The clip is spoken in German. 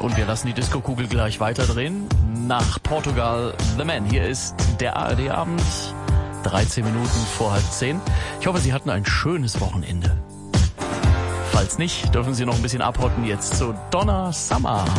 Und wir lassen die Disco-Kugel gleich weiterdrehen. Nach Portugal, The Man. Hier ist der ARD-Abend, 13 Minuten vor 9:30. Ich hoffe, Sie hatten ein schönes Wochenende. Falls nicht, dürfen Sie noch ein bisschen abhotten jetzt zu Donna Summer.